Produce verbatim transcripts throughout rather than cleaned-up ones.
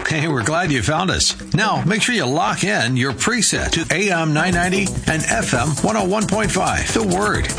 Hey, we're glad you found us. Now, make sure you lock in your preset to A M nine ninety and F M one oh one point five. The Word.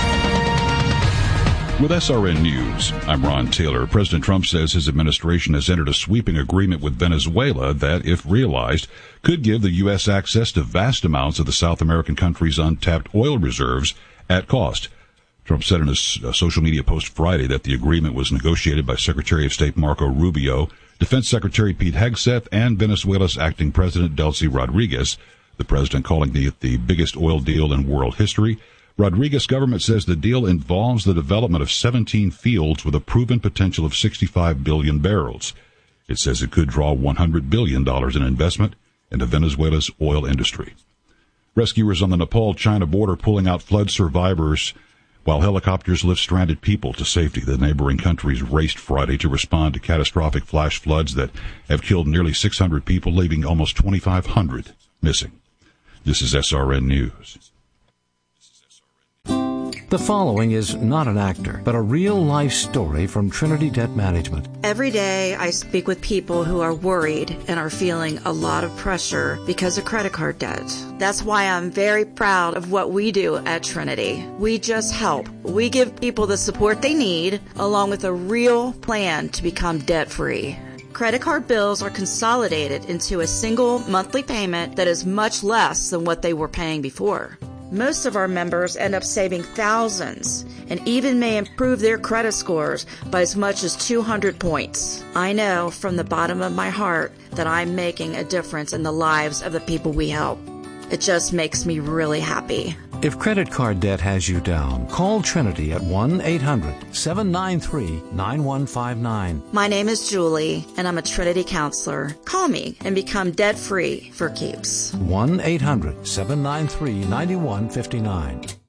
With S R N News, I'm Ron Taylor. President Trump says his administration has entered a sweeping agreement with Venezuela that, if realized, could give the U S access to vast amounts of the South American country's untapped oil reserves at cost. Trump said in a social media post Friday that the agreement was negotiated by Secretary of State Marco Rubio, Defense Secretary Pete Hegseth, and Venezuela's acting president Delcy Rodriguez, the president calling it the biggest oil deal in world history. Rodriguez government says the deal involves the development of seventeen fields with a proven potential of sixty-five billion barrels. It says it could draw one hundred billion dollars in investment into Venezuela's oil industry. Rescuers on the Nepal-China border pulling out flood survivors while helicopters lift stranded people to safety. The neighboring countries raced Friday to respond to catastrophic flash floods that have killed nearly six hundred people, leaving almost twenty-five hundred missing. This is S R N News. The following is not an actor, but a real-life story from Trinity Debt Management. Every day I speak with people who are worried and are feeling a lot of pressure because of credit card debt. That's why I'm very proud of what we do at Trinity. We just help. We give people the support they need, along with a real plan to become debt-free. Credit card bills are consolidated into a single monthly payment that is much less than what they were paying before. Most of our members end up saving thousands and even may improve their credit scores by as much as two hundred points. I know from the bottom of my heart that I'm making a difference in the lives of the people we help. It just makes me really happy. If credit card debt has you down, call Trinity at one eight hundred seven nine three nine one five nine. My name is Julie, and I'm a Trinity counselor. Call me and become debt-free for keeps. one eight hundred seven nine three nine one five nine.